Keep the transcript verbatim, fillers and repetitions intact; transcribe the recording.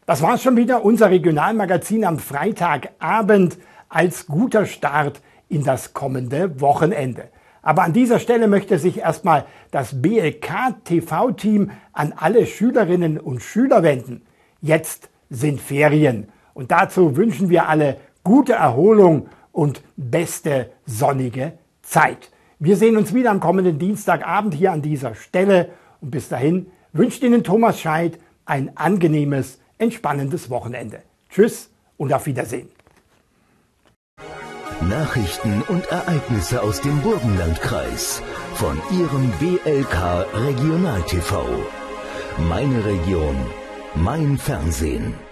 Das war's schon wieder, unser Regionalmagazin am Freitagabend als guter Start in das kommende Wochenende. Aber an dieser Stelle möchte sich erstmal das B L K-T V-Team an alle Schülerinnen und Schüler wenden. Jetzt sind Ferien und dazu wünschen wir alle gute Erholung und beste sonnige Zeit. Wir sehen uns wieder am kommenden Dienstagabend hier an dieser Stelle und bis dahin wünscht Ihnen Thomas Scheidt ein angenehmes, entspannendes Wochenende. Tschüss und auf Wiedersehen. Nachrichten und Ereignisse aus dem Burgenlandkreis von Ihrem B L K Regional-T V. Meine Region, mein Fernsehen.